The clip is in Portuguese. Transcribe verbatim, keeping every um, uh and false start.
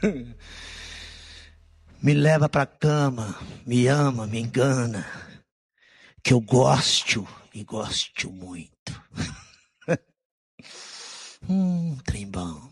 Me leva pra cama, me ama, me engana, que eu gosto e gosto muito. hum, trem bom.